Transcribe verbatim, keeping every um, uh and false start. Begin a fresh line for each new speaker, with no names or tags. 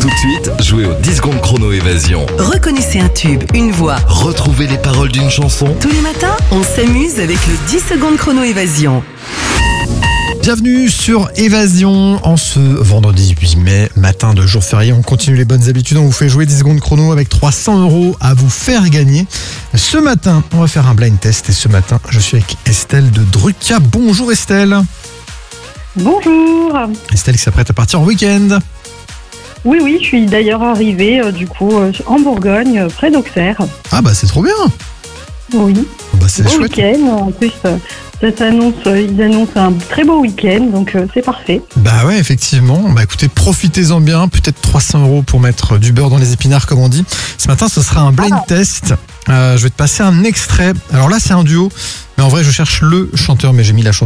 Tout de suite, jouez au dix secondes chrono évasion.
Reconnaissez un tube, une voix.
Retrouvez les paroles d'une chanson.
Tous les matins, on s'amuse avec le dix secondes chrono évasion.
Bienvenue sur Évasion en ce vendredi huit mai, matin de jour férié. On continue les bonnes habitudes, on vous fait jouer dix secondes chrono avec trois cents euros à vous faire gagner. Ce matin, on va faire un blind test et ce matin, je suis avec Estelle de Druca. Bonjour Estelle.
Bonjour.
Estelle qui s'apprête à partir en week-end.
Oui, oui, je suis d'ailleurs arrivée euh, du coup euh, en Bourgogne, euh, près d'Auxerre.
Ah bah c'est trop bien.
Oui.
Bah c'est
Beau
chouette.
week-end. En plus, euh, ça s'annonce, euh, ils annoncent un très beau week-end, donc euh, c'est parfait.
Bah ouais, effectivement. Bah écoutez, profitez-en bien. Peut-être trois cents euros pour mettre du beurre dans les épinards, comme on dit. Ce matin, ce sera un blind
Ah.
test. Euh, je vais te passer un extrait. Alors là, c'est un duo. Mais en vrai, je cherche le chanteur, mais j'ai mis la chanson.